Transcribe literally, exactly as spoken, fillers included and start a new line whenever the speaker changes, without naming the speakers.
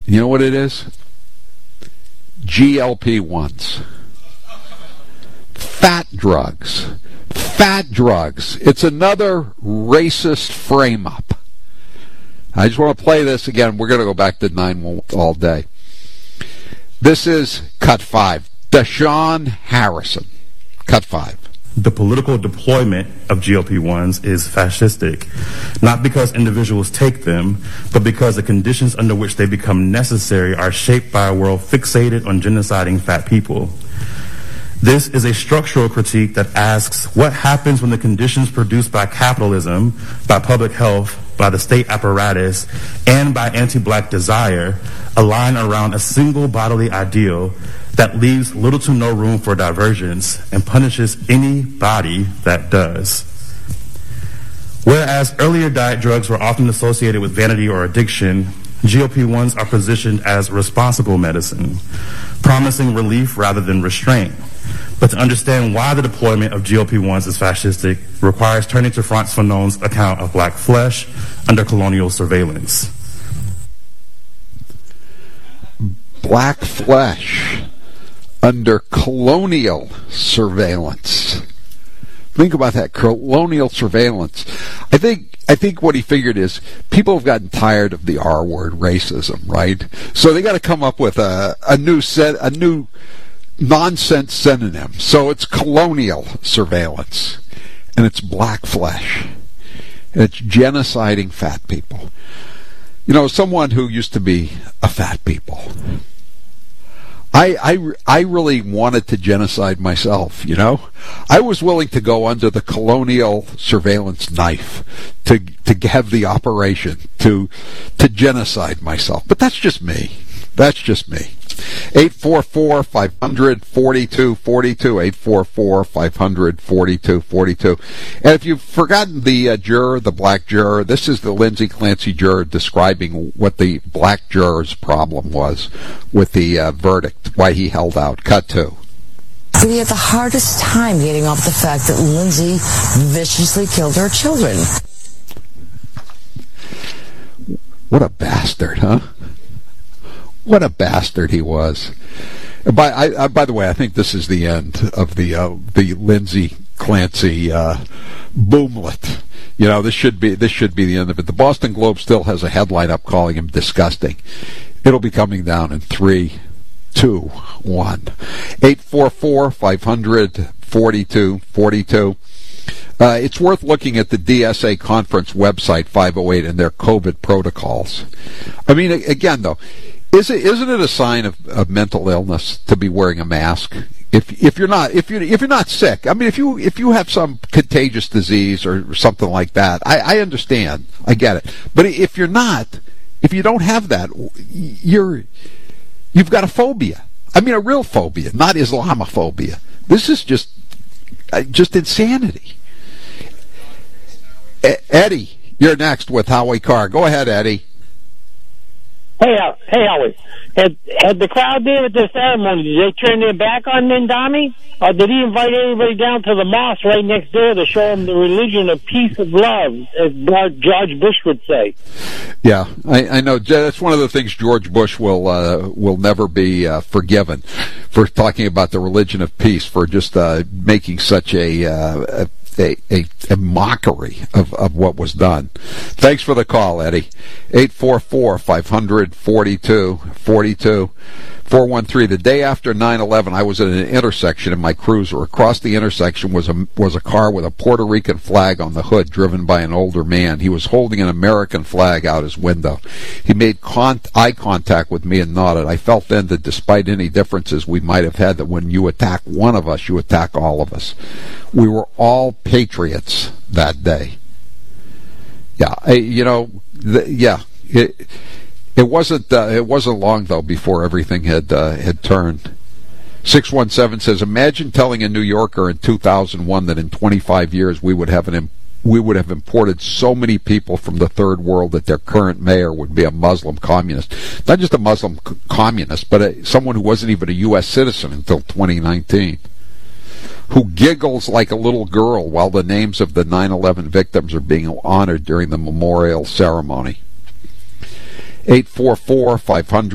You know what it is? G L P ones. Fat drugs. Fat drugs. It's another racist frame-up. I just want to play this again. We're going to go back to nine all day. This is cut five. Deshaun Harrison. Cut five.
The political deployment of G L P ones is fascistic, not because individuals take them, but because the conditions under which they become necessary are shaped by a world fixated on genociding fat people. This is a structural critique that asks what happens when the conditions produced by capitalism, by public health, by the state apparatus, and by anti-black desire align around a single bodily ideal that leaves little to no room for divergence and punishes anybody that does. Whereas earlier diet drugs were often associated with vanity or addiction, G L P ones are positioned as responsible medicine, promising relief rather than restraint. But to understand why the deployment of G L P ones is fascistic requires turning to Frantz Fanon's account of black flesh under colonial surveillance.
Black flesh under colonial surveillance. Think about that, colonial surveillance. I think I think what he figured is people have gotten tired of the R word, racism, right? So they got to come up with a, a new set, a new nonsense synonym. So it's colonial surveillance, and it's black flesh, and it's genociding fat people. You know, someone who used to be a fat people, I, I, I really wanted to genocide myself, you know? I was willing to go under the colonial surveillance knife to to have the operation to to genocide myself. But that's just me. That's just me. eight four four, five hundred, forty-two forty-two, eight four four, five hundred, forty-two forty-two. And if you've forgotten the uh, juror, the black juror, this is the Lindsay Clancy juror describing what the black juror's problem was with the uh, verdict, why he held out. Cut two.
So he had the hardest time getting off the fact that Lindsay viciously killed her children.
What a bastard, huh? What a bastard he was. By I, I, by the way, I think this is the end of the uh, the Lindsay Clancy uh, boomlet. You know, this should be this should be the end of it. The Boston Globe still has a headline up calling him disgusting. It'll be coming down in three, two, one. Eight four four, five hundred, forty-two forty-two. Uh, it's worth looking at the D S A conference website, five oh eight, and their COVID protocols. I mean, again, though, is it, isn't it a sign of, of mental illness to be wearing a mask? If if you're not if you if you're not sick, I mean, if you if you have some contagious disease or something like that, I, I understand, I get it. But if you're not, if you don't have that, you're you've got a phobia. I mean, a real phobia, not Islamophobia. This is just just insanity. Eddie, you're next with Howie Carr. Go ahead, Eddie.
Hey, uh, hey, Howie. Had, had the crowd there at the ceremony, did they turn their back on Mindami? Or did he invite everybody down to the mosque right next door to show them the religion of peace and love, as George Bush would say?
Yeah, I, I know. That's one of the things George Bush will uh, will never be uh, forgiven for talking about the religion of peace, for just uh, making such a... Uh, a A, a, a mockery of, of what was done. Thanks for the call, Eddie. eight four four, five hundred, forty-two forty-two. four one three. The day after nine eleven, I was at an intersection in my cruiser. Across the intersection was a, was a car with a Puerto Rican flag on the hood, driven by an older man. He was holding an American flag out his window. He made con- eye contact with me and nodded. I felt then that despite any differences we might have had, that when you attack one of us, you attack all of us. We were all patriots that day. Yeah, I, you know, the, yeah, it, it wasn't uh, it wasn't long though before everything had uh, had turned. six one seven says, imagine telling a New Yorker in two thousand one that in twenty-five years we would have an we would have imported so many people from the third world that their current mayor would be a Muslim communist. Not just a Muslim c- communist, but a, someone who wasn't even a U S citizen until twenty nineteen. Who giggles like a little girl while the names of the nine eleven victims are being honored during the memorial ceremony. eight four four, five hundred